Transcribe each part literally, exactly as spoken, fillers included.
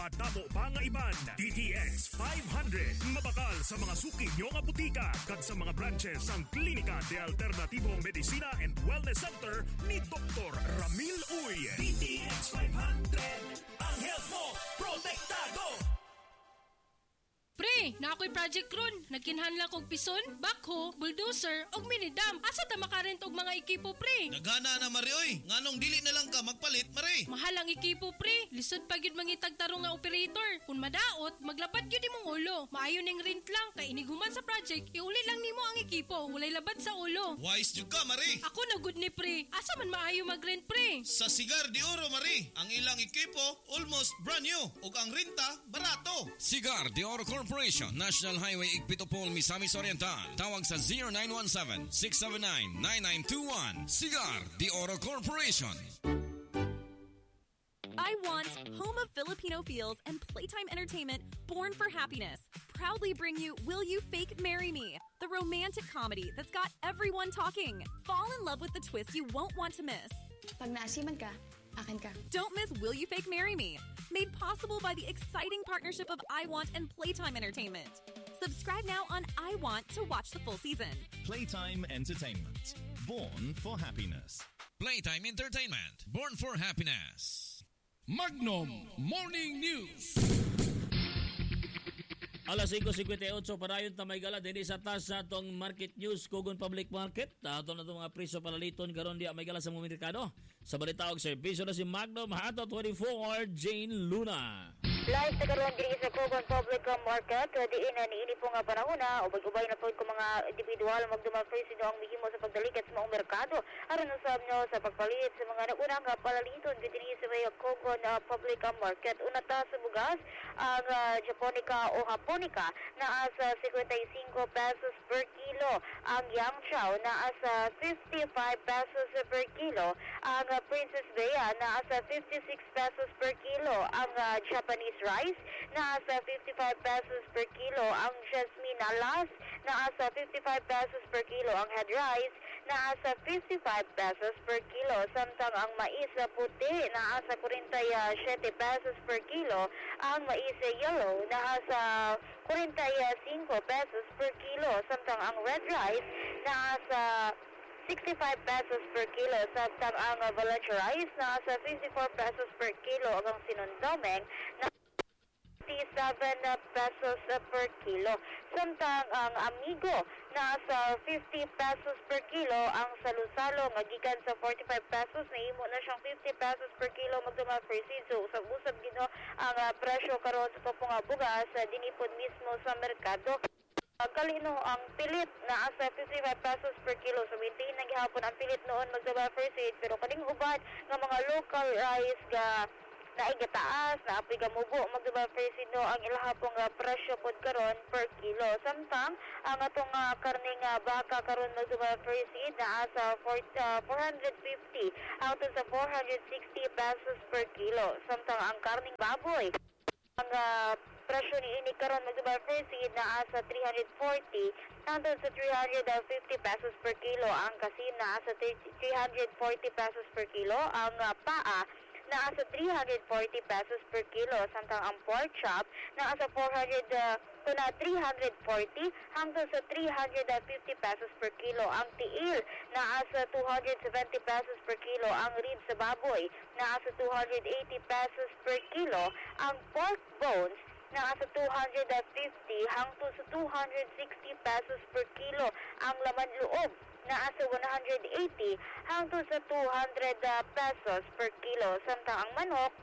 At damo pa nga iban, D T X five hundred. Mabakal sa mga suki nyo nga butika kat sa mga branches ang Klinika de Alternativo Medicina and Wellness Center ni Doktor Ramil Uy. D T X five hundred. Ang health mo, protektado! Pre, na ako'y project ron. Nagkinhanla kog pison, backhoe, bulldozer, og minidam. Asa ta makarent og mga ekipo, pre? Nagana na, Mari, oy. Nganong dili na lang ka magpalit, Mari? Mahal ang ekipo, pre. Lisod pa gyud mangitag tarong nga operator. Kung madaot, maglapat gyud imong ulo. Maayo ning rent lang kay iniguman sa project, iuli lang nimo ang ekipo. Walay labad sa ulo. Wise jud ka, Mari. Ako na good ni, pre. Asa man maayo mag-rent, pre? Sa Cigar de Oro, Mari. Ang ilang ekipo almost brand new ug ang renta barato. Cigar de Oro Corporation, National Highway Igpitopol, Misamis Oriental. Tawag sa zero nine one seven, six seven nine, nine nine two one. Cigar de Oro Corporation. I Want, home of Filipino feels and playtime entertainment born for happiness, proudly bring you Will You Fake Marry Me, the romantic comedy that's got everyone talking. Fall in love with the twist you won't want to miss. Pag naasiman ka, akin ka. Don't miss Will You Fake Marry Me, made possible by the exciting partnership of I Want and Playtime Entertainment. Subscribe now on I Want to watch the full season. Playtime Entertainment, born for happiness. Playtime Entertainment, born for happiness. Magnum Morning News. Alas five fifty-eight padayon ta may gala dinhi sa taas sa atong market news Kugon Public Market. Ato na itong mga presyo palaliton karon di may gala sa mga merkado. Sa balita og serbisyo na si Magnum Hato twenty-four Jane Luna. Live sa karon diri sa Kugon Public Market, diin na niini po nga panahon na ubay-ubay na po ko mga individual magdumapres sino ang mihimo sa pagdalikat sa mga merkado aron usab nyo sa pagpalit sa mga naunang palaliton diri sa may Kugon uh, Public Market. Una ta sa bugas ang uh, Japonica o Japonica na sa fifty-five pesos per kilo, ang Yangchao na sa fifty-five pesos per kilo, ang uh, Princess Bea na sa fifty-six pesos per kilo, ang uh, Japanese rice na sa fifty-five pesos per kilo, ang Jasmine Alas na sa fifty-five pesos per kilo, ang head rice na sa fifty-five pesos per kilo, samtang ang mais puti na sa forty-seven pesos per kilo, ang mais yellow na sa forty-five pesos per kilo, samtang ang red rice na sa sixty-five pesos per kilo, samtang ang Valencia rice na sa fifty-four pesos per kilo, ang sinundomeng na fifty-seven pesos per kilo. Samtang ang Amigo na sa fifty pesos per kilo, ang Salo-Salo nga gikan sa forty-five pesos na imo na siyang fifty pesos per kilo magduma proceed. So usab-usab gino ang uh, presyo karon sa kapong bugas uh, dinipod mismo sa merkado. Uh, kalino ang pilit na asa fifty-five pesos per kilo. So maintain na gihapon ang pilit noon magduma proceed, pero kaning ubad nga mga local rice ga na igataas na apoy gamubo magduba presino ang ilahapong uh, presyo pod karon per kilo. Samtang ang atong uh, karne nga baka karon magduba presid na sa four hundred fifty out sa four hundred sixty pesos per kilo. Samtang ang karning baboy ang uh, presyo ni ini karon magduba presid na sa three hundred forty hangtod sa three hundred fifty pesos per kilo. Ang kasim na sa three hundred forty pesos per kilo. Ang uh, paa na sa three hundred forty pesos per kilo, samtang ang pork chop na sa four hundred uh, to na three hundred forty hanggang sa three hundred fifty pesos per kilo. Ang tiil na sa two hundred seventy pesos per kilo. Ang ribs sa baboy na sa two hundred eighty pesos per kilo. Ang pork bones na sa two hundred fifty hanggang sa two hundred sixty pesos per kilo. Ang laman loob na sa one hundred eighty hanggang sa two hundred pesos per kilo. Samtang ang manok,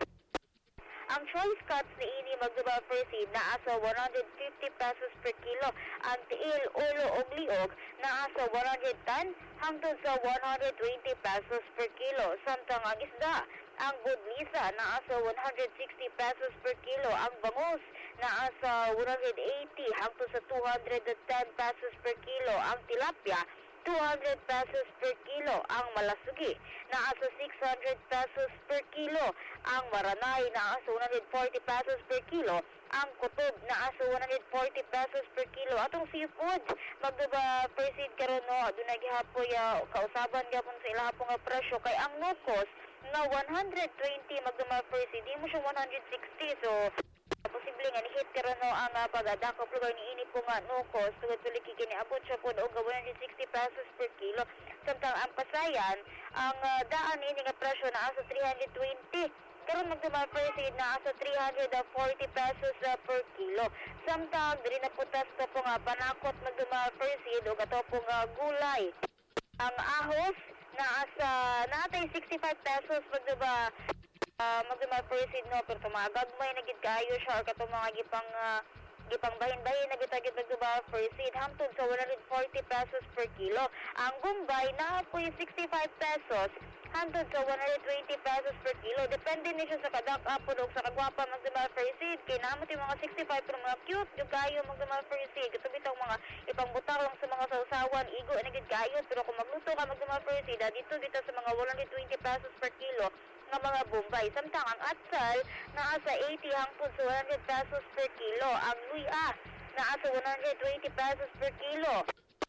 ang choice cuts ni ini magduba proceed na sa one hundred fifty pesos per kilo. Ang tiil, ulo o liog na sa one hundred ten hanggang sa one hundred twenty pesos per kilo. Samtang ang isda, ang budlisa na sa one hundred sixty pesos per kilo. Ang bangus na sa one hundred eighty hanggang sa two hundred ten pesos per kilo. Ang tilapia two hundred pesos per kilo. Ang malasugi na sa six hundred pesos per kilo. Ang maranay na sa one hundred forty pesos per kilo. Ang kutob na sa one hundred forty pesos per kilo. Atong seafood magduba proceed karon no aduna gihapoy uh, kausaban gyapon sa ilahapon nga presyo kay ang nukos na one hundred twenty magduma proceed di mo siya one hundred sixty. So posible nga ni hit karon no ang uh, pagdakop lugar ni ini po nga nukos tungod pili kini abot siya po og one hundred sixty pesos per kilo. Samtang ang Pasayan ang uh, daan ini nga presyo na asa three hundred twenty. Karon magdumar proceed na asa three hundred forty pesos uh, per kilo. Samtang diri na putas ka po nga panakot magdumar proceed og ato po nga gulay. Ang ahos na asa natay sixty-five pesos magduba uh, magdumar proceed no pero tumagagmay na gid kayo siya or kato mga gipang uh, gipang bahin-bahin na gitagit magduba proceed hangtod sa one hundred forty pesos per kilo. Ang gumbay na po sixty-five pesos hangtod sa one hundred twenty pesos per kilo. Depende ni siya sa kadak-apon o sa kagwapa magdumar proceed. Kaya naman yung mga sixty-five pero mga cute yung kayo magdumar proceed. Ito bitang mga ipangbutang lang sa mga sausawan, igo na gid kayo. Pero kung magluto ka magdumar proceed, dito dito sa mga one hundred twenty pesos per kilo nga mga Bombay. Samtang ang atsal na asa eighty hangtod sa one hundred pesos per kilo. Ang luya na asa one hundred twenty pesos per kilo.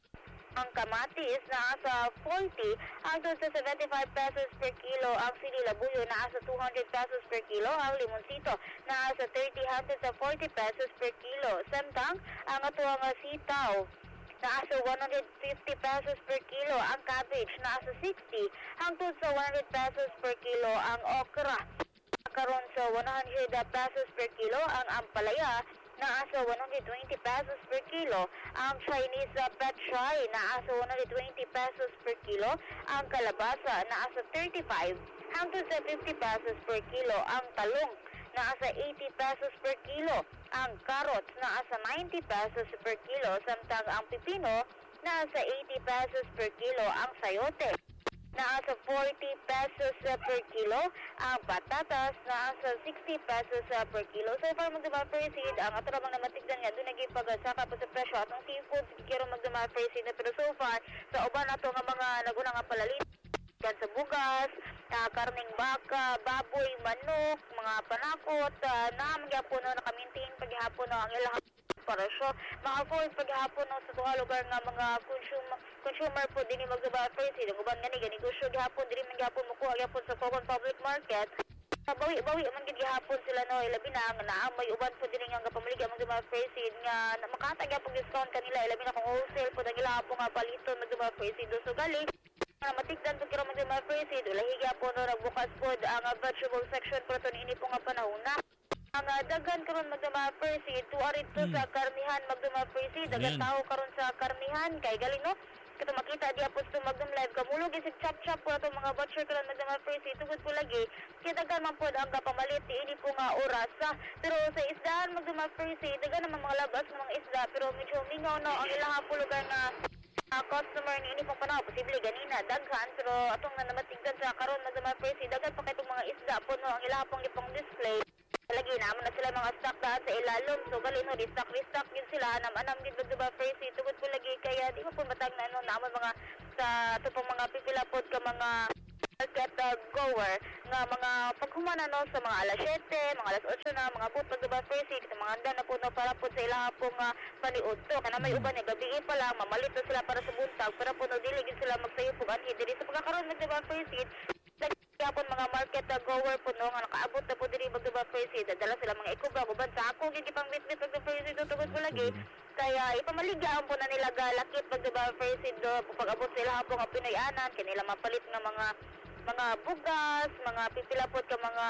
Ang kamatis na asa forty hangtod sa seventy-five pesos per kilo. Ang sili labuyo na asa two hundred pesos per kilo. Ang limonsito na asa thirty hangtod sa forty pesos per kilo. Samtang ang ato nga sitaw na asa one hundred fifty pesos per kilo. Ang cabbage na asa sixty hangtod sa one hundred pesos per kilo. Ang okra karon sa one hundred pesos per kilo. Ang ampalaya na asa one hundred twenty pesos per kilo. Ang Chinese uh, petchay na asa one hundred twenty pesos per kilo. Ang kalabasa na asa thirty-five hangtod sa fifty pesos per kilo. Ang talong na asa eighty pesos per kilo. Ang carrots na asa ninety pesos per kilo. Samtang ang pipino na asa eighty pesos per kilo. Ang sayote na asa forty pesos uh, per kilo. Ang patatas na asa sixty pesos uh, per kilo. So far magdumar proceed ang ato ramang namatigdan nga doon nagipag-saka po sa presyo atong seafood kiro magdumar proceed na pero so far sa uban ato nga mga naguna nga palalit kan sa bugas, uh, karning baka, baboy, manok, mga panakot, uh, na magyapon no nakamintain paghihapon no ang ilang parasyo. Mga food paghihapon no sa tuwa lugar nga mga consumer consumer po din magdumar proceed. Ang uban gani gani negosyo gihapon diri man gihapon mukuha gyapon sa Cogon Public Market. Bawi-bawi man gid gihapon sila no ilabi na nga naamoy uban po din nga pamaligya magdumar proceed nga makatag gyapon discount kanila ilabi na kung wholesale po dagila po nga paliton magdumar proceed so gali na matigdan po kira magdumar proceed ulahi gyapon no nagbukas pod ang uh, vegetable section po to niini po nga panahon na ang uh, daghan karon magdumar proceed tuarit to hmm. sa karnihan magdumar proceed daghan tao karon sa karnihan kay galing no kato makita di apos to magdum live kamulog isig chop chop po ato mga butcher karon magdumar proceed tugod po lagi kaya daghan man pod ang kapamalit ini po nga oras ha. Pero sa isdaan magdumar proceed daghan naman mga labas ng mga isda pero medyo mingaw na ang ilang po lugar na uh, customer ni ini pong panahon posible ganina daghan pero atong nga namatigdan sa karon magdumar proceed daghan pa kay itong mga isda po no ang ilang pong ipong display lagi naman na sila mga stock daan sa ilalom so gali no restock restock yun sila anam-anam din magdumar proceed tugod po lagi kaya di mo po matag na ano naman mga sa ito pong mga pipila pod ka mga market uh, goer nga mga paghumana no sa mga alas siyete, mga alas otso na mga put magdumar proceed ito mga handa na po no para po sa ilang pong uh, paniud to kana may uban eh gabi pa lang mamalit na sila para sa buntag para po no diligid sila magsayo po anhi diri sa pagkakaroon magdumar proceed kaya po mga market uh, goer po no nga nakaabot na po diri magdumar proceed dala sila mga ikubang uban sa ako gigipang bitbit magdumar proceed tugod po lagi kaya ipamaligaan po na nila galakit magdumar proceed do pag-abot sila po nga Pinoy-anan kanila mapalit nga mga mga bugas mga pipilapot ka mga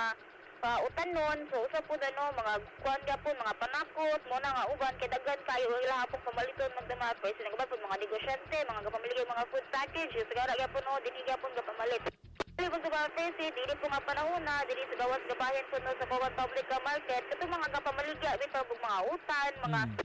pautanon so usa po ano mga kuan gyapon mga panakot mo na nga uban kay daghan kayo ila hapon pamaliton magdumar proceed nagabad po mga negosyante mga gapamilya mga food package sigara gyapon no dinhi gyapon gapamalit dili po sa proceed dili po nga panahon na dili sa gawas gabahin po no sa Cogon Public Market kato mga gapamaligya bitaw mga utan mga hmm.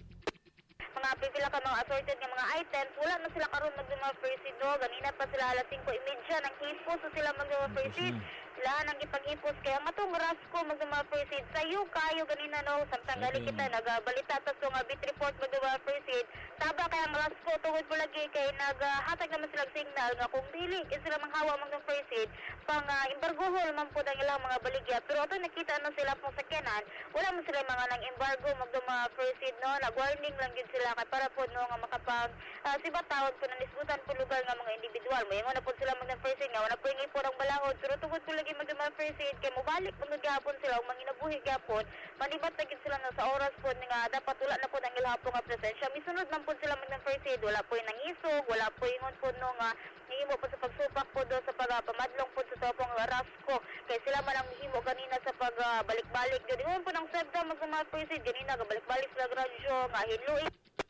mga pipila ka mga assorted nga mga items wala na sila karon magdumar proceed do ganina pa sila alas singko trenta nang hipos so sila magdumar proceed sila nang ipaghipos kaya nga tong rasko magdumar proceed sayo kayo ganina no samtang gali kita nagabalita ta so nga bit report magdumar proceed taba kay ang rasko tungod po lagi kay naghatag naman sila signal nga kung dili kay sila manghawa magdumar proceed pang uh, embargohol man po ang ilang mga baligya pero ato nakita na sila pong sakyanan wala man sila mga nang embargo magdumar proceed no nag-warning lang gid sila kay para po no nga makapag uh, sibatawag po na nisgutan po lugar nga mga individual mo yung na po sila magdumar proceed nga wala po yung ipon ang balangod pero tungod po lagi diri magduma first aid kay mobalik pud gyapon sila ug manginabuhi gyapon manibat na gid sila na sa oras pod nga dapat wala na pod ang ilahapon nga presensya misunod man pod sila magduma first aid wala po nangisog wala po ingon pod no nga himo po sa pagsupak po do sa pagapamadlong po sa topong rasko kay sila man ang himo kanina sa pagbalik-balik uh, gyud po nang sebda magduma first aid ganina gabalik-balik sila radyo nga hinluin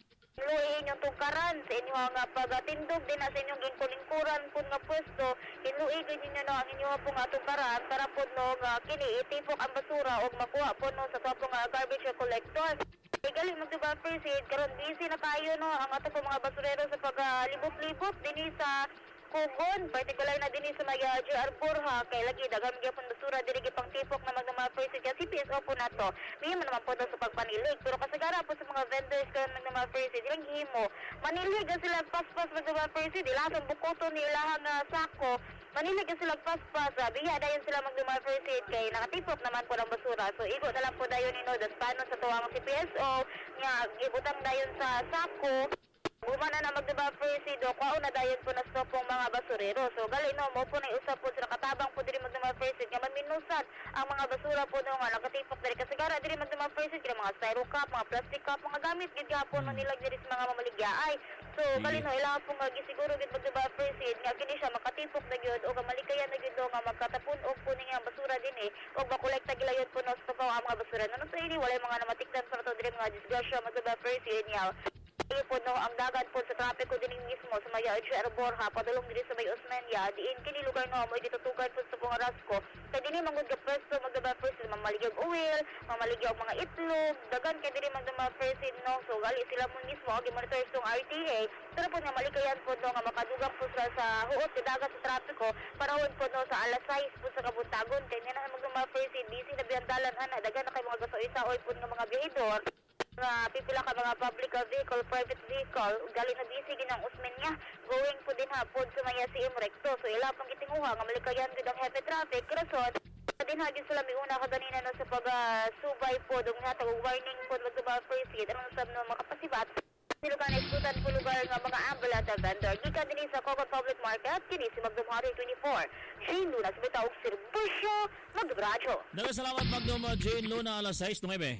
Luhi inyong tungkaran sa inyong nga pagatindog din na sa inyong ginkulingkuran po nga pwesto. Hinluhi ganyan nyo no ang inyong po nga tungkaran para po no nga kini itipok ang basura o makuha po no sa topo nga garbage collector. Galing magdiba first aid, karon busy na tayo no ang ato po mga basurero sa pagalibot-libot din sa Kugon, particular na din sa may uh, J R Borja, kay lagi dagang gyapon basura diri gipang tipok na magdama first aid kasi P S O po nato. May man naman po daw sa pagpanilig, pero kasagara po sa mga vendors kan magdama first aid ilang himo. Manilig sila paspas magdama first aid, ilang bukoto ni ilahang uh, sako. Manilig sila paspas, uh, biya dayon sila magdama first aid kay nakatipok naman po ng basura. So igo na lang po dayon nino das paano sa tuwang si P S O nga gibutang dayon sa sako. Umana na magdiba first aid o kwao na dayon po na stop pong mga basurero. So gali no mo po na iusap po sila katabang po diri magdiba first aid nga maminusad ang mga basura po no nga nakatipok diri kasagara diri magdiba first aid kaya mga styro cup, mga plastic cup, mga gamit gid gapon man nilag diri sa mga mamaligyaay. So gali no ila po nga gisiguro gid magdiba first aid nga kini siya makatipok na gyud o kamalikayan na gyud nga magkatapon og po ni nga basura dinhi og makolekta gilayon po no sa tapaw ang mga basura. No sa ini walay mga namatikdan sa to diri mga disgrasya magdiba first aid niya. Iyo po no, ang dagat po sa trapiko din mismo sa may J R Borja, padulong din sa may Osmeña, diin kini lugar no, mo ditutugan po sa pong Rasco. Kaya din mangod ka pwesto, magdaba first aid, mamaligyaw oil, mamaligyaw mga itlog, dagan kaya din magdaba first aid no, so gali sila mo mismo, ang monitor itong R T A, pero po nga malikayan po no, nga makadugang po sila sa huot, sa dagat sa trapiko, parahon po no, sa alas sais po sa kabuntagon, kaya nga na magdaba first aid, busy na biyandalan, ana, dagan na kayo mga gasoy-saoy po ng mga bihidor, nga pipila ka mga public vehicle, private vehicle, galing na busy din ang Osmeña, going po din hapon sa may S M Recto. So ila pang gitinguha nga malikayan gid ang heavy traffic. Rason, din hagin sila may una ka ganina no sa pag-subay po, dong natag warning po magdaba first aid, anong sab no makapasibat. Silo ka na-exputan po lugar nga mga ambulance vendor. Gikan din sa Coco Public Market, kini si Magdum Hari twenty-four. Jane Luna, sa bitawag serbisyo, magdugradyo. Daga salamat Magdum Jane Luna, alas sais nueve.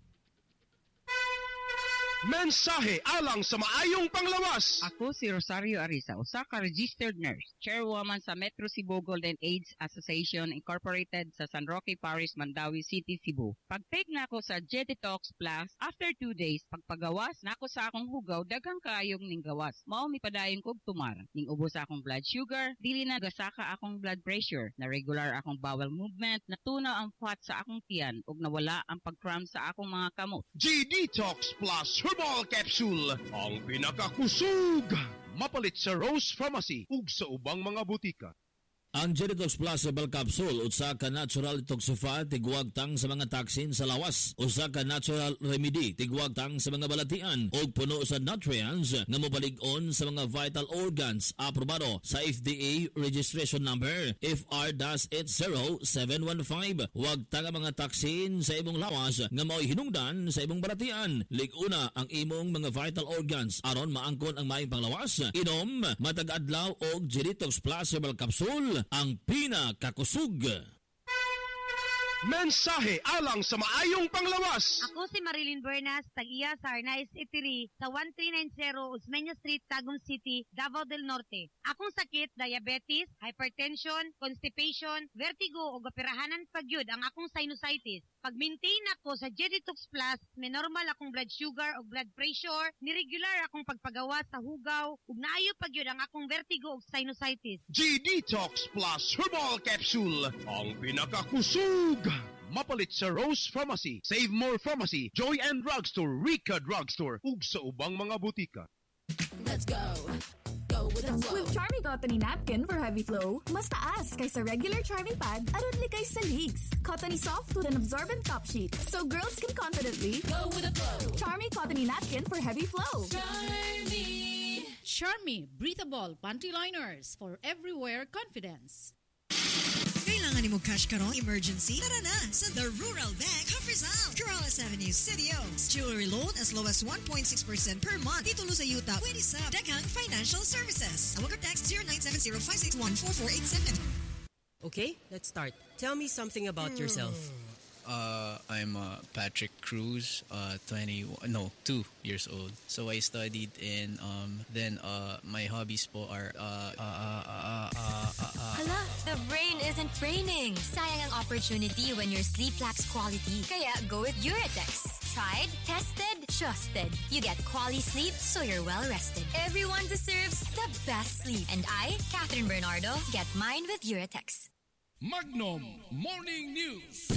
Mensahe alang sa maayong panglawas. Ako si Rosario Arisa, usa ka registered nurse, chairwoman sa Metro Cebu Golden AIDS Association Incorporated sa San Roque Parish, Mandawi City, Cebu. Pag-take na ako sa Jetitox Plus, after two days, pagpagawas na ako sa akong hugaw, daghang kaayong ning gawas. Mao mi padayon kog tumar. Ning ubos akong blood sugar, dili na gasaka akong blood pressure, na regular akong bowel movement, natunaw ang fat sa akong tiyan, ug nawala ang pag-cramp sa akong mga kamot. G-Detox Plus Herbal Capsule, ang pinakakusog, mapalit sa Rose Pharmacy ug sa ubang mga butika. Ang G-Detox Plus Herbal Capsule, usa ka natural detoxify, tigwag tang sa mga toxin sa lawas. Usa ka natural remedy, tigwag tang sa mga balatian, o puno sa nutrients nga mobalig-on sa mga vital organs. Aprobado sa F D A registration number F R eight zero seven one five. Huwag tang mga toxin sa imong lawas nga mao'y hinungdan sa imong balatian. Lig-una ang imong mga vital organs aron maangkon ang maayong panglawas. Inom matag-adlaw og G-Detox Plus Herbal Capsule, ang pinakakusog. Mensahe alang sa maayong panglawas. Ako si Marilyn Bernas, tag-iya sa Arnaiz Eatery sa one three nine zero Osmeña Street, Tagum City, Davao del Norte. Akong sakit, diabetes, hypertension, constipation, vertigo o operahanan pagyud ang akong sinusitis. Pag-maintain ako sa G-Detox Plus, may normal akong blood sugar o blood pressure, ni-regular akong pagpagawa sa hugaw, ug naayo pagyud ang akong vertigo o sinusitis. G-Detox Plus Herbal Capsule, ang pinakakusog, mapalit sa Rose Pharmacy, Save More Pharmacy, Joy and Drugstore, Rica Drugstore, ug sa ubang mga butika. Let's go. Go with the flow. With Charmy Cottony Napkin for heavy flow, mas taas kaysa regular Charmy Pad aron likay sa leaks. Cottony soft with an absorbent top sheet, so girls can confidently go with the flow. Charmy Cottony Napkin for heavy flow. Charmy. Charmy Breathable Panty Liners for everywhere confidence. Kailangan ni mo cash karong emergency? Tara na sa The Rural Bank of Rizal, Corrales Avenue, City Oaks. Jewelry loan as low as one point six percent per month. Titulo sa yuta, pwede sa Daghang Financial Services. Awag or text zero nine seven zero five six one four four eight seven. Okay, let's start. Tell me something about yourself. Uh, I'm uh, Patrick Cruz, uh, twenty, no, two years old. So I studied in, um, then uh, my hobbies po are, uh, uh, uh, uh, uh, uh, uh, Hala, the brain isn't braining. Sayang ang opportunity when your sleep lacks quality. Kaya go with Uratex. Tried, tested, trusted. You get quality sleep so you're well rested. Everyone deserves the best sleep. And I, Catherine Bernardo, get mine with Uratex. Magnum Morning News.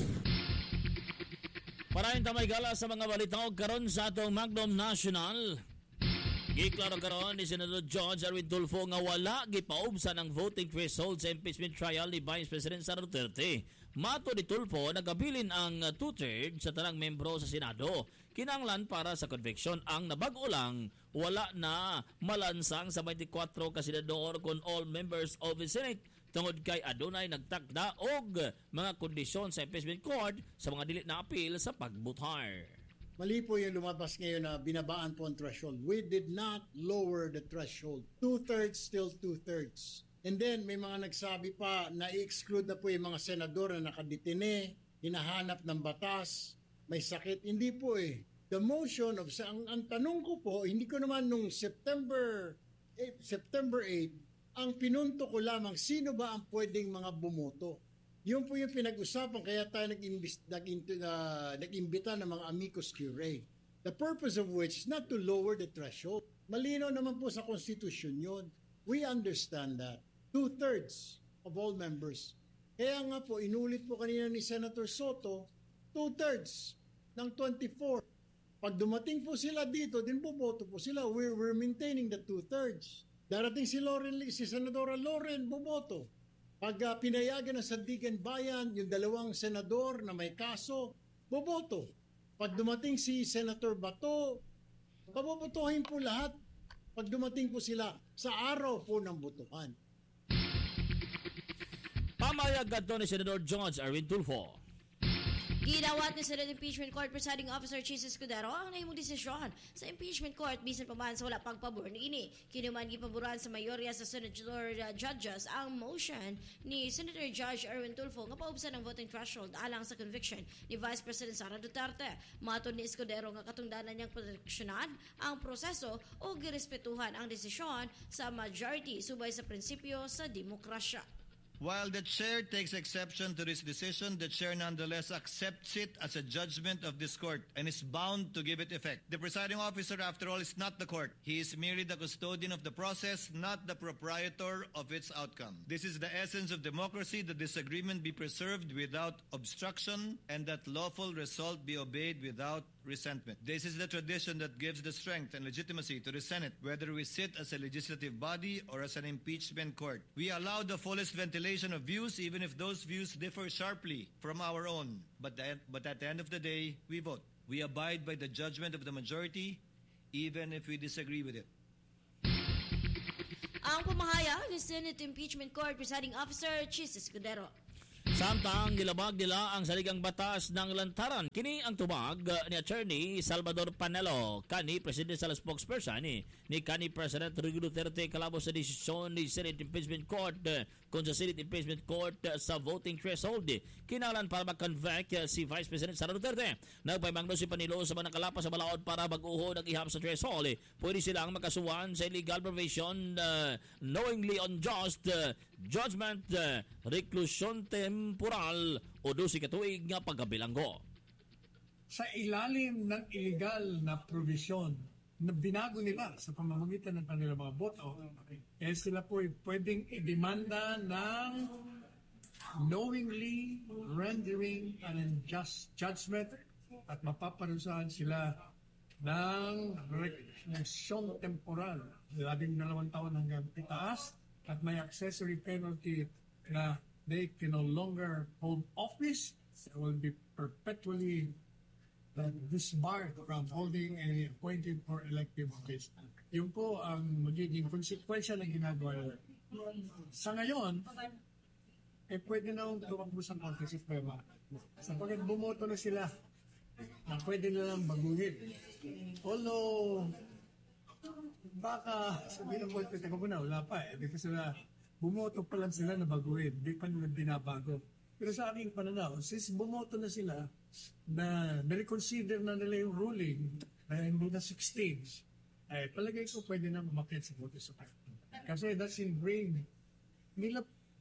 Parahin tamay gala sa mga balitang karon sa atong Magnum National. Giklaro karon ni Senador George Erwin Tulfo nga wala gipaubsan ang voting threshold sa impeachment trial ni Vice President Sara Duterte. Mato ni Tulfo nagabilin ang two-thirds sa tanang membro sa Senado. Kinanglan para sa conviction ang nabag-o lang wala na malansang sa twenty-four ka senador kon all members of the Senate tungod kay adunay nagtakda og mga kondisyon sa impeachment court sa mga dili na appeal sa pagbutar. Mali po yung lumabas ngayon na binabaan po ang threshold. We did not lower the threshold. Two-thirds, still two-thirds. And then may mga nagsabi pa na i-exclude na po yung mga senador na nakadetine, hinahanap ng batas, may sakit. Hindi po eh. The motion of, ang, ang tanong ko po, hindi ko naman nung September eighth, September eighth, ang pinunto ko lamang sino ba ang pwedeng mga bumoto. Yun po yung pinag-usapan kaya tayo nag-imbita ng mga amicus curiae. The purpose of which is not to lower the threshold. Malinaw naman po sa Constitution yun. We understand that. Two-thirds of all members. Kaya nga po, inulit po kanina ni Senator Soto, two-thirds ng twenty-four. Pag dumating po sila dito, din po boto po sila. We're, we're maintaining the two-thirds. Darating si Lauren, si Senadora Lauren, boboto. Pag uh, pinayagan ng Sandigan Bayan, yung dalawang senador na may kaso, boboto. Pag dumating si Senator Bato, pabobotohin po lahat. Pag dumating po sila sa araw po ng botohan. Pamayag kadto ni Senador George Erwin Tulfo. Gidawat ni Senate Impeachment Court Presiding Officer Chis Escudero ang nahimong desisyon sa impeachment court bisan pa man sa wala pagpabor niini. Kinuman gipaboran sa mayorya sa senator uh, judges ang motion ni Senator Judge Erwin Tulfo nga paubsan ang voting threshold alang sa conviction ni Vice President Sara Duterte. Matud ni Escudero nga katungdanan niyang proteksyonan ang proseso o girespetuhan ang desisyon sa majority subay sa prinsipyo sa demokrasya. While the chair takes exception to this decision, the chair nonetheless accepts it as a judgment of this court and is bound to give it effect. The presiding officer, after all, is not the court. He is merely the custodian of the process, not the proprietor of its outcome. This is the essence of democracy, that disagreement be preserved without obstruction and that lawful result be obeyed without resentment. This is the tradition that gives the strength and legitimacy to the Senate, whether we sit as a legislative body or as an impeachment court. We allow the fullest ventilation of views, even if those views differ sharply from our own. But, the, but at the end of the day, we vote. We abide by the judgment of the majority, even if we disagree with it. Ang pamahayag ni Senate Impeachment Court Presiding Officer Chis Escudero. Samtang gilabag nila ang saligang batas ng lantaran. Kini ang tubag ni Attorney Salvador Panelo, kani presidential spokesperson ni, ni kani President Rodrigo Duterte kalabos sa desisyon ni Senate Impeachment Court kung sa Senate Impeachment Court sa voting threshold. Kinalan para mag-convict si Vice President Sara Duterte. Nagpaymangno si Panelo sa mga nakalapas sa balaod para mag-uho ng ihap sa threshold. Pwede silang makasuhan sa illegal provision, uh, knowingly unjust uh, judgment, uh, reclusion temporal o dosi katuig nga pagkabilanggo. Sa ilalim ng illegal na provision na binago nila sa pamamagitan ng kanilang mga boto, eh sila po pwedeng idemanda ng knowingly rendering an unjust judgment at mapaparusahan sila ng reclusion temporal, labing dalawang taon hanggang itaas, at may accessory penalty na they can no longer hold office. They will be perpetually uh, disbarred from holding any appointed or elective office. Yun po ang magiging konsekwensya ng ginagawa nila. Sa ngayon, eh pwede na tumakbo sa Korte Suprema. Sapagkat bumoto na sila na pwede na lang baguhin. Although, baka sabihin ng Korte, teka muna, wala pa eh. Di pa sila bumoto pa lang sila na baguhin, hindi pa nila binabago. Pero sa aking pananaw, since bumoto na sila, na na-reconsider na nila yung ruling, na hindi na sixteen, ay palagay ko pwede na umakyat sa voto sa party. Kasi that's in bring nila.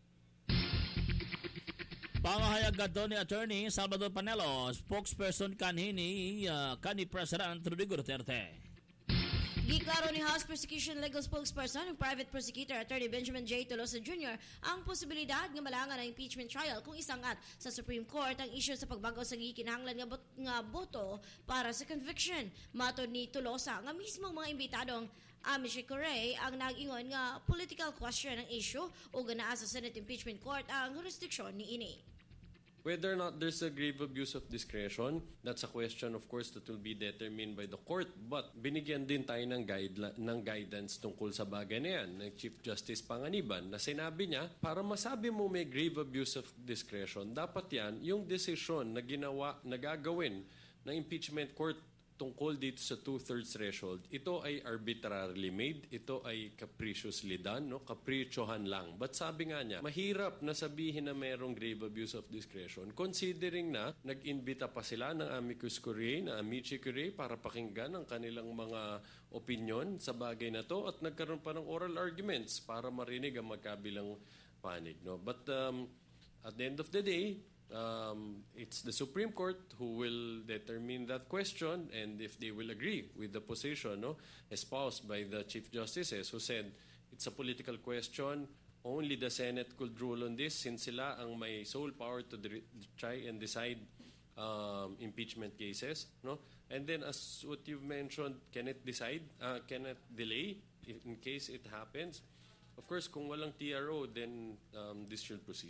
Pangahayag gato ni Attorney Salvador Panelo, spokesperson kanini uh, kani President Rodrigo Duterte. Giklaro ni House Prosecution Legal Spokesperson ng Private Prosecutor Attorney Benjamin J. Tolosa Junior ang posibilidad ng malangan ng impeachment trial kung isangat sa Supreme Court ang issue sa pagbagaw sa gikinahanglan nga, bot- nga boto para sa conviction. Matod ni Tolosa nga mismong mga imbitadong Amici Correa ang nag-ingon nga political question ang issue o ganaa sa Senate Impeachment Court ang jurisdiction ni ini. Whether or not there's a grave abuse of discretion, that's a question, of course, that will be determined by the court. But binigyan din tayo ng, guide, ng guidance tungkol sa bagay na yan ng Chief Justice Panganiban na sinabi niya, para masabi mo may grave abuse of discretion, dapat yan yung decision na ginawa, na gagawin ng impeachment court tungkol dito sa two-thirds threshold, ito ay arbitrarily made, ito ay capriciously done, no? Kapritsyohan lang. But sabi nga niya, mahirap na sabihin na mayroong grave abuse of discretion considering na nag-invita pa sila ng amicus curiae, na amici curiae para pakinggan ang kanilang mga opinion sa bagay na to at nagkaroon pa ng oral arguments para marinig ang magkabilang panig. No? But um, at the end of the day, Um, it's the Supreme Court who will determine that question, and if they will agree with the position no, espoused by the Chief Justices who said it's a political question, only the Senate could rule on this since sila ang may sole power to de- try and decide um, impeachment cases. No? And then as what you've mentioned, can it decide, uh, can it delay in case it happens? Of course, kung walang T R O, then um, this should proceed.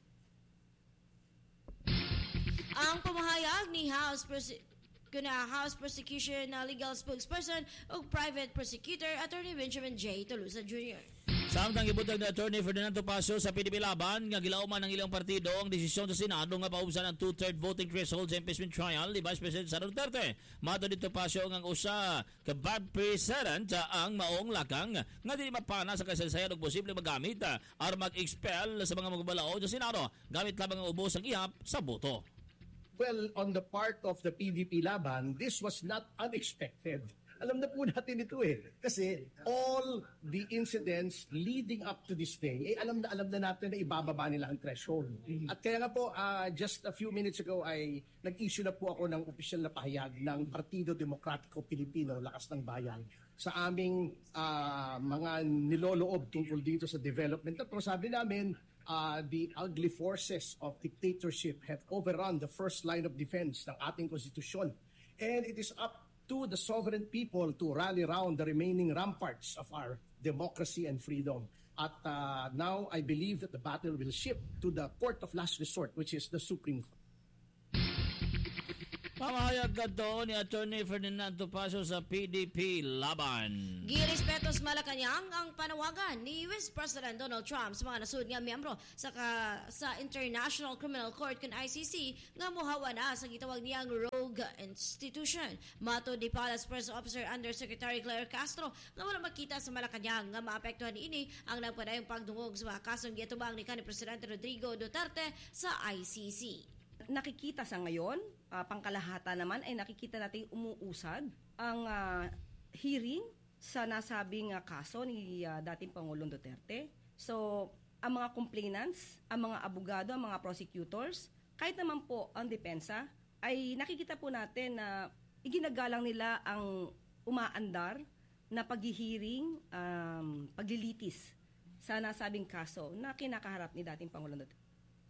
Ang pamahayag ni House Prose- kuna House Prosecution na Legal Spokesperson o Private Prosecutor Attorney Benjamin J. Tolosa Junior Samtang ibutang ni Attorney Ferdinando Pasio sa P D P Laban nga gilauman ng ilang partido ang desisyon sa Senado nga paubsan ang two-third voting threshold sa impeachment trial ni Vice President Sara Duterte. Mato dito Pasio ang usa ka bad precedent ang maong lakang nga di mapana sa kasaysayan og posible magamit aron mag-expel sa mga magbabalaod sa Senado gamit lamang ang ubos ang ihap sa boto. Well, on the part of the P D P Laban, this was not unexpected. Alam na po natin ito eh. Kasi all the incidents leading up to this day, eh alam na alam na natin na ibababa nila ang threshold. At kaya nga po, uh, just a few minutes ago ay nag-issue na po ako ng opisyal na pahayag ng Partido Demokratiko Pilipino, Lakas ng Bayan, sa aming uh, mga niloloob tungkol dito sa development. At sabi namin, Uh, the ugly forces of dictatorship have overrun the first line of defense ng ating konstitusyon. And it is up to the sovereign people to rally around the remaining ramparts of our democracy and freedom. At uh, now, I believe that the battle will shift to the court of last resort, which is the Supreme Court. Pamahayag gato ni Attorney Ferdinando Pasio sa P D P Laban. Girespetos Malacanang ang panawagan ni U S President Donald Trump sa mga nasud nga miyembro sa ka, sa International Criminal Court kun I C C nga mohawa na sa gitawag niyang rogue institution. Mato di Palace Press Officer Undersecretary Claire Castro nga wala makita sa Malacanang nga maapektuhan ini ang nagpadayong pagdungog sa mga kasong gitubang ni kanhi Presidente Rodrigo Duterte sa I C C. Nakikita sa ngayon, uh, pangkalahatan naman ay nakikita natin umuusad ang uh, hearing sa nasabing uh, kaso ni uh, dating Pangulong Duterte. So, ang mga complainants, ang mga abogado, ang mga prosecutors, kahit naman po ang depensa, ay nakikita po natin na iginagalang nila ang umaandar na paghihiring, um, paglilitis sa nasabing kaso na kinakaharap ni dating Pangulong Duterte.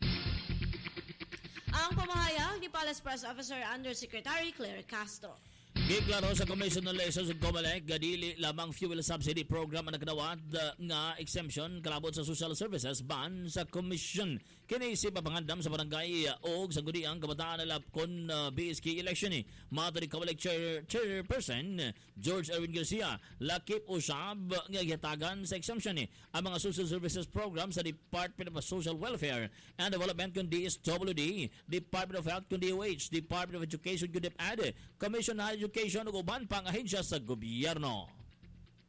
Ang pamahayag ni Palace Press Officer Undersecretary Claire Castro. Giklaro sa Commission on Elections ug Comelec gadili lamang fuel subsidy program ang nakadawat nga exemption kalabot sa social services ban sa commission. Kini si papangandam sa barangay og sa gudiang kabataan nila kon uh, B S K election ni. Mato ni Comelec Chair, Chairperson George Erwin Garcia lakip usab nga gihatagan sa exemption ni ang mga social services program sa Department of Social Welfare and Development kun D S W D, Department of Health kun D O H, Department of Education kun DepEd, Commission on Education ug uban pang ahensya sa gobyerno.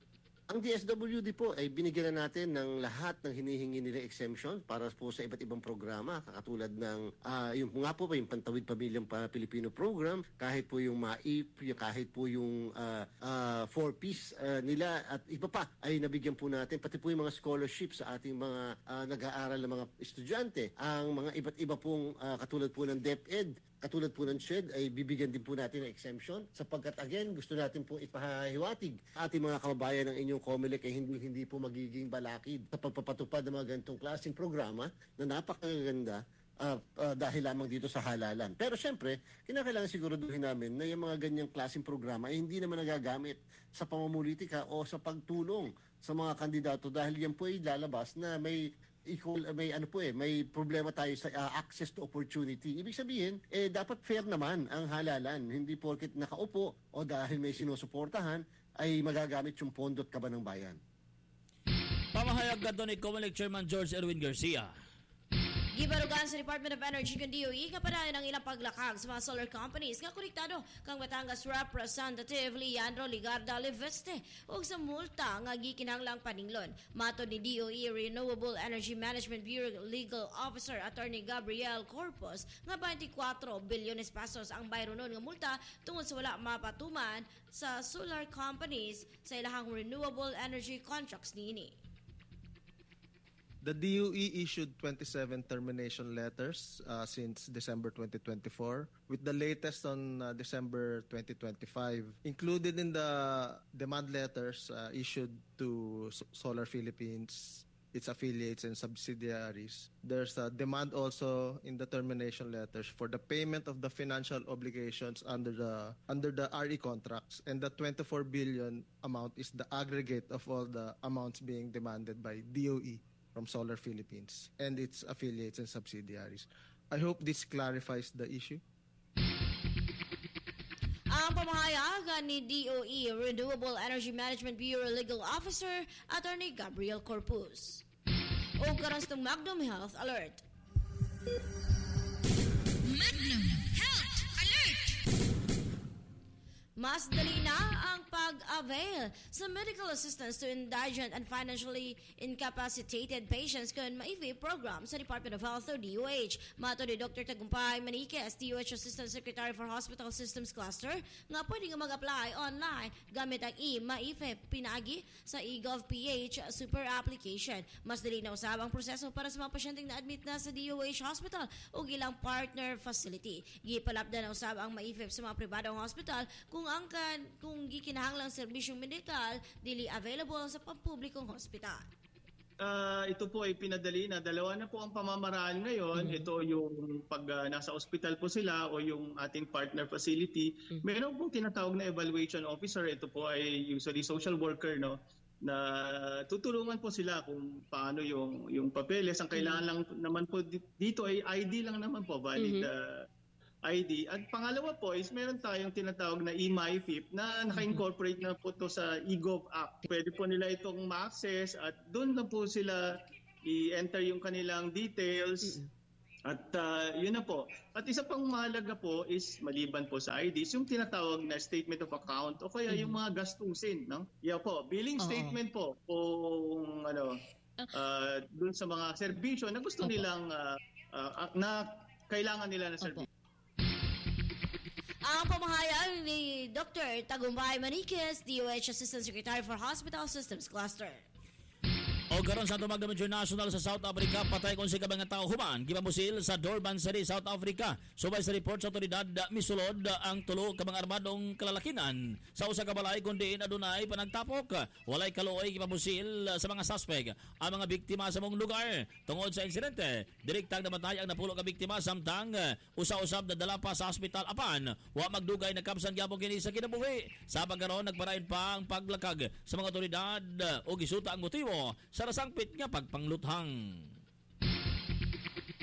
Ang D S W D po ay binigyan na natin ng lahat ng hinihingi nila exemption para po sa iba't ibang programa, katulad ng uh, yung nga po ba yung Pantawid Pamilyang Pilipino program, kahit po yung M A I P, kahit po yung uh, uh, four-piece uh, nila at iba pa ay nabigyan po natin, pati po yung mga scholarships sa ating mga uh, nag-aaral na mga estudyante. Ang mga iba't iba pong uh, katulad po ng DepEd, katulad po ng S H E D ay bibigyan din po natin ng exemption sapagkat again gusto natin po ipahiwatig ating mga kababayan ng inyong COMELEC ay hindi hindi po magiging balakid sa pagpapatupad ng mga ganitong klaseng programa na napakaganda uh, uh, dahil lamang dito sa halalan. Pero syempre, kinakailangan siguraduhin namin na yung mga ganyang klaseng programa ay hindi naman nagagamit sa pamumulitika o sa pagtulong sa mga kandidato dahil yan po ay lalabas na may equal, may ano po eh, may problema tayo sa uh, access to opportunity. Ibig sabihin, eh dapat fair naman ang halalan. Hindi porket nakaupo o dahil may sinusuportahan ay magagamit yung pondo at kaba ng bayan. Pamahayag ka ni COMELEC Chairman George Erwin Garcia. Gibarugan sa Department of Energy kung D O E kapadayon ang ilang paglakag sa mga solar companies nga konektado kang Batangas Representative Leandro Ligarda Leveste ug sa multa nga gikinahanglang paninglon. Matod ni D O E Renewable Energy Management Bureau Legal Officer Attorney Gabriel Corpus nga twenty-four bilyones pesos ang bayro nun nga multa tungod sa wala mapatuman sa solar companies sa ilahang renewable energy contracts niini. The D O E issued twenty-seven termination letters uh, since December twenty twenty-four, with the latest on uh, December twenty twenty-five. Included in the demand letters uh, issued to Solar Philippines, its affiliates and subsidiaries, there's a demand also in the termination letters for the payment of the financial obligations under the under the R E contracts, and the twenty-four billion amount is the aggregate of all the amounts being demanded by D O E from Solar Philippines and its affiliates and subsidiaries. I hope this clarifies the issue. Ang pamahayagan ni D O E Renewable Energy Management Bureau Legal Officer Attorney Gabriel Corpus. O karastong Magnum Health Alert. Magnum Health Alert! Mas dali na ang pag-avail sa medical assistance to indigent and financially incapacitated patients kung maifi program sa Department of Health o D O H. Mato ni Doctor Tagumpay Maniquez, D O H Assistant Secretary for Hospital Systems Cluster, nga pwede nga mag-apply online gamit ang e-maifi pinagi sa eGovPH super application. Mas dali na usab ang proseso para sa mga pasyenteng na-admit na sa D O H hospital o ilang partner facility. Gipalapdan na usab ang maifi sa mga pribadong hospital kung ang kan, kung gikinahanglang serbisyong medikal dili available sa pampublikong hospital. Uh, ito po ay pinadali na dalawa na po ang pamamaraan ngayon. Mm-hmm. Ito yung pag uh, nasa ospital po sila o yung ating partner facility. Mm-hmm. Meron pong tinatawag na evaluation officer. Ito po ay usually social worker, no, na tutulungan po sila kung paano yung yung papeles. Ang kailangan mm-hmm. lang naman po dito ay I D lang naman po, valid mm-hmm. uh, I D. At pangalawa po is meron tayong tinatawag na e-MyFIP na naka-incorporate na po to sa eGov app. Pwede po nila itong ma-access at doon na po sila i-enter yung kanilang details. At uh, yun na po. At isa pang mahalaga po is maliban po sa I Ds, yung tinatawag na statement of account o kaya yung mga gastusin. No? Yeah po, billing statement po kung ano, uh, doon sa mga serbisyo na gusto nilang uh, uh, na kailangan nila na serbisyo. Ang pamahayag ni Doctor Tagumpay Maniquez, D O H Assistant Secretary for Hospital Systems Cluster. O karon sa Magdamag International sa South Africa, patay kung si kabang tao human gipamusil sa Durban City, South Africa. Subay sa report sa otoridad, misulod ang tulo kabang armadong kalalakinan sa usa ka balay kundi adunay panagtapok. Walay kaluoy gipamusil sa mga suspect ang mga biktima sa mong lugar. Tungod sa insidente, direktang namatay ang napulo ka biktima samtang usa-usab dadala pa sa ospital apan wa magdugay nagkapsan gyapon kini sa kinabuhi. Sa pagkaron nagparayon pa ang paglakag sa mga otoridad o gisuta ang motibo sa rasangpit nga pagpangluthang.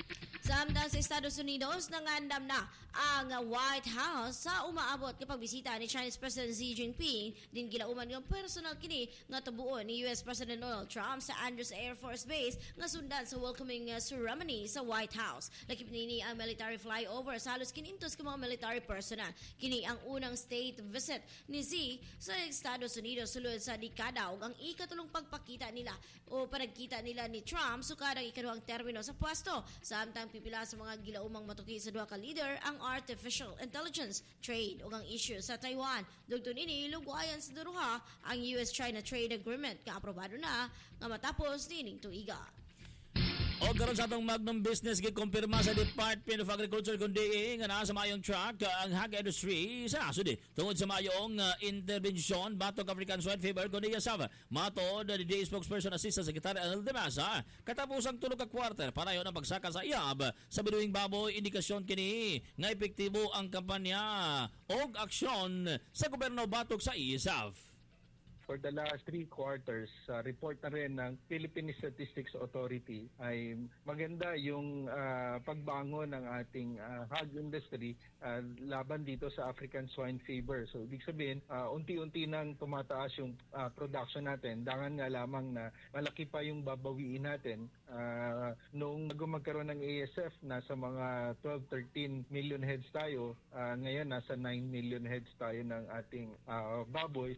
Samtang sa Estados Unidos, nangandam na ang White House sa umaabot kapag bisita ni Chinese President Xi Jinping. Din gilauman ng personal kini nga tubuon ni U S President Donald Trump sa Andrews Air Force Base nga sundan sa welcoming uh, ceremony sa White House. Lakip nini ang military flyover sa halos kinintos ka mga military personnel. Kini ang unang state visit ni Xi sa Estados Unidos sulod sa dekada ug ang ikatulong pagpakita nila o panagkita nila ni Trump sukadang ikaduhang termino sa pwesto. Samtang pipila sa mga gilaumang matuki sa duha ka leader ang artificial intelligence, trade ug ang issue sa Taiwan. Dugtong ini lugwayan sa duruha ang U S-China Trade Agreement nga aprobado na nga matapos nining tuiga. O karon sa atong Magnum Business gikumpirma sa Department of Agriculture kundi nga naa sa mayong track uh, ang hog industry sa nasud tungod sa mayong uh, intervention batok African swine fever kundi yasab matod uh, the spokesperson Assistant Secretary Anel de Masa katapos ang tulo ka quarter para yon ang pagsaka sa iyab sa binuing baboy indikasyon kini nga epektibo ang kampanya og aksyon sa gobyerno batok sa I S A F. For the last three quarters, uh, report na rin ng Philippine Statistics Authority ay maganda yung uh, pagbangon ng ating uh, hog industry uh, laban dito sa African swine fever. So, ibig sabihin, uh, unti-unti nang tumataas yung uh, production natin. Dangan nga lamang na malaki pa yung babawiin natin. Uh, noong magkaroon ng A S F, nasa mga twelve to thirteen million heads tayo. Uh, ngayon, nasa nine million heads tayo ng ating uh, baboy.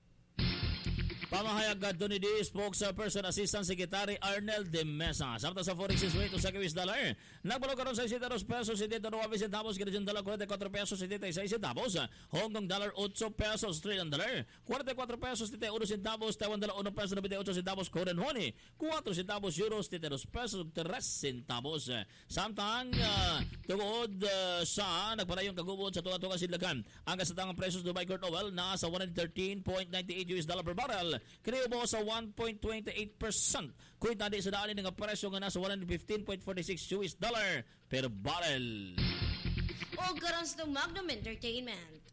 Pamahayag kadto ni D Spokesperson Assistant Secretary Arnel de Mesa. Samtang sa forex rate sa U S dollar, nagbalo karon sa sixty-two pesos seventy-nine centavos, Canadian dollar forty-four pesos seventy-six centavos, Hong Kong dollar eight pesos, Australian dollar forty-four pesos seventy-one centavos, Taiwan dollar one pesos ninety-eight centavos, Korean won four centavos, euros thirty-two pesos three centavos. Samtang uh, tungod uh, sa nagparayong kagubod sa tunga-tunga sidlakan, ang kasatangang presyo sa Dubai crude oil na sa one thirteen point nine eight U S dollar per barrel. Kiniubo sa one point two eight percent. Kuit na di sa daan ng presyo nga nasa one fifteen point four six U S dollar per barrel. O karon sa Magnum Entertainment.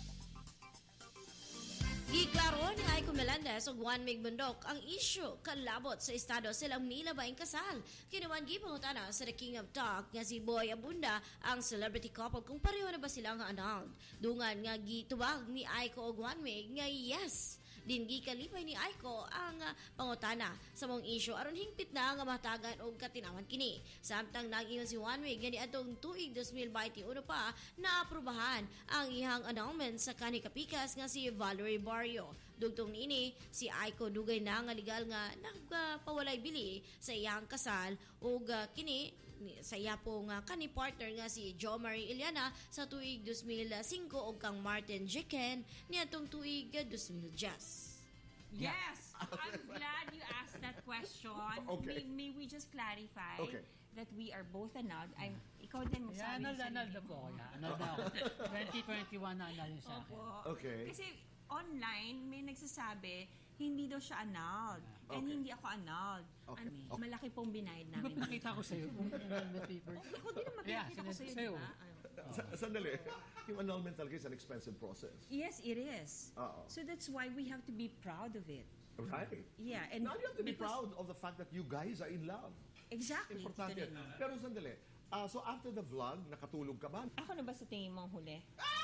Giklaro ni Aiko Melendez ug Juan Mig Bundok ang issue kalabot sa estado silang milabaing kasal. Kinuman gipangutana sa The King of Talk nga si Boy Abunda ang celebrity couple kung pareho na ba sila nga annulled. Dungan nga gitubag ni Aiko ug Juan Mig nga yes. Din gikalipay ni Aiko ang uh, pangutana sa mong issue aron hingpit na nga matagan og katinawan kini. Samtang nag-ingon si Juan Mig gani atong tuig twenty twenty-one pa naaprubahan ang ihang annulment sa kani kapikas nga si Valerie Barrio. Dugtong niini si Aiko dugay na nga legal nga nagpawalay bili sa iyang kasal ug uh, kini sa iya po nga kani partner nga si Jo Marie Iliana sa tuig two thousand five ug kang Martin Jiken niadtong tuig two thousand ten. Yes, I'm glad you asked that question. Okay. May, may we just clarify Okay. that we are both annulled. I'm, ikaw din Yeah, magsabi annulled, sa annulled sarili na po mo. ako na. Annulled na ako. twenty twenty-one na annulled sa akin. Opo. Okay. Kasi online, may nagsasabi, hindi daw siya annulled. And Okay. hindi ako annulled. Okay. Ano, Okay. Malaki pong binayad Di ba namin. pakita ko sa'yo kung annulment paper? Okay, ako din naman Yeah, pinakita ko sinend- sa'yo, sa'yo. di ba? Ano? Sa- Sandali. Yung annulment talaga is an expensive process. Yes, it is. Oo. So that's why we have to be proud of it. Right. Yeah, and Now you have to be because- proud of the fact that you guys are in love. Exactly. Importante. Ganun na. Pero sandali. Ah, so after the vlog, nakatulog ka ba? Ako na ba sa tingin mong huli?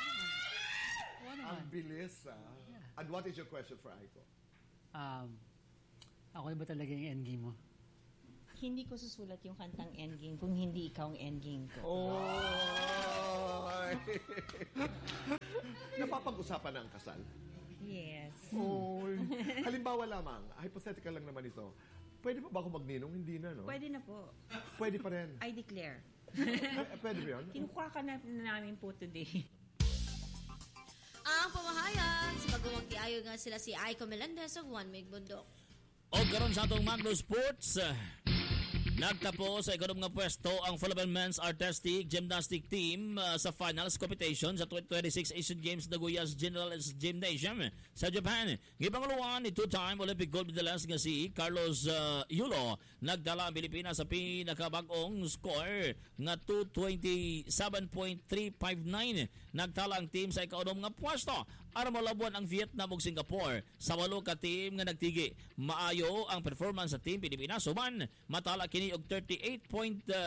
Ang bilis, ah. And what is your question for Aiko? Um, ako ba talaga yung endgame mo? Hindi ko susulat yung kantang endgame kung hindi ikaw ang endgame ko. Oh! Napapag-usapan na ang kasal? Yes. Oy. Halimbawa lamang, hypothetical lang naman ito. Pwede pa ba ako magninong? Hindi na, no? Pwede na po. Pwede pa rin. I declare. Pwede ba yun? Kinukuha ka na namin po today. Ang pamahayag sa pagumagtiayo nga sila si Aiko Melendez ug Juan Mig Bundok. O karon sa atong Magno Sports, nagtapo sa ikaduhang nga pwesto ang Philippine Men's Artistic Gymnastic Team uh, sa finals competition sa twenty twenty-six Asian Games Nagoya's General Gymnasium sa Japan. Gipanguluan ni two-time Olympic gold medalist nga si Carlos uh, Yulo. Nagdala ang Pilipinas sa pinakabag-ong score nga two twenty-seven point three five nine. Nagtala ang team sa ikaduhang nga pwesto aron malabuan ang Vietnam ug Singapore. Sa walo ka team nga nagtigi, maayo ang performance sa team Pilipinas. Suman matala kini og thirty-eight point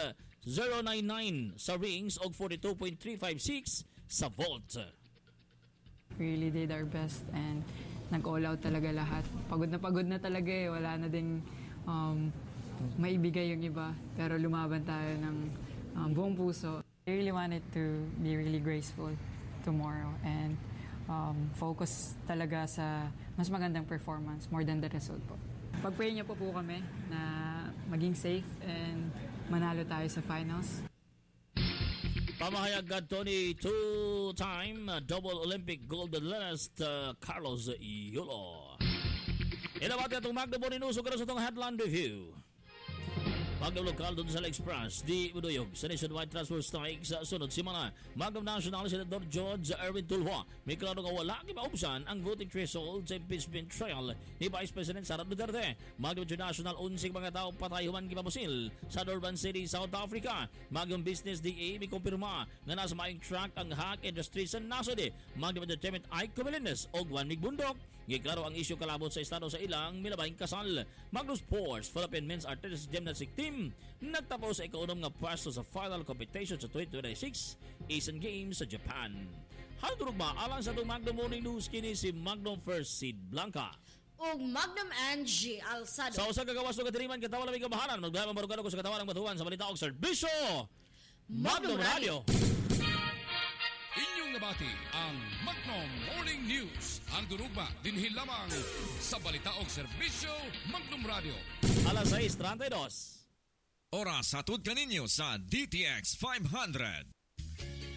zero nine nine sa rings og forty-two point three five six sa volt. Really did our best and nag-all out talaga lahat. Pagod na pagod na talaga eh. Wala na ding um, maibigay yung iba. Pero lumaban tayo ng um, buong puso. I really wanted to be really graceful tomorrow and um, focus talaga sa mas magandang performance more than the result po. Pag-pray niyo po po kami na maging safe and manalo tayo sa finals. Pamahayag gadto ni two-time uh, double Olympic gold medalist uh, Carlos Yolo. Inabati atong Magno Morning News ug sa itong headline review. Magnum Lokal doon sa Express, di Uduyog sa nationwide transfer strike sa sunod simana. Magnum National Senador George Erwin Tulfo. May klaro nga wala kipaubsan ang voting threshold sa impeachment trial ni Vice President Sara Duterte. Magnum International, unsing mga tao patay human kipamusil sa Durban City, South Africa. Magnum Business D A may kumpirma nga nasa maing track ang hack industry sa nasod. Magnum Entertainment Ike Melendez og Juan Migbundok. Giklaro ang isyu kalabot sa estado sa ilang milabayng kasal. Magnum Sports Philippine Men's Artistic Gymnastics Team nagtapos sa ikaunam nga pwesto sa final competition sa twenty twenty-six Asian Games sa Japan. Handurog ba alang sa itong Magnum Morning News kini si Magnum First Seed Blanca og Magnum Angie Alsado. Sa usa ka gawas no katiriman katawa lamig kabahanan magdahang marugado ko sa katawan ng batuhan sa balita og serbisyo Magnum, Magnum Radio. Inyong nabati ang Magnum Morning News. Ang durugba dinhi lamang sa balita og serbisyo Magnum Radio. Alas sais treinta y dos. Oras hatod kaninyo sa D T X five hundred.